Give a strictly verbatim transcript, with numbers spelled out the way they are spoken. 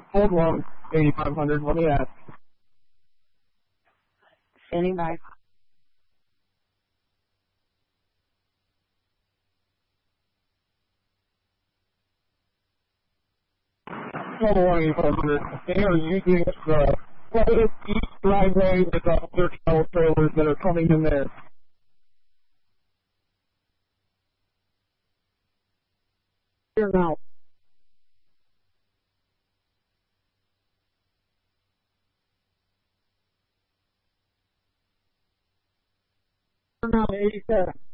Hold on, eighty-five hundred, let me ask. Standing by. Hold on, eighty-five hundred. They are using the closest east driveway with the other travel trailers that are coming in there. Here now. Now eighty-seven.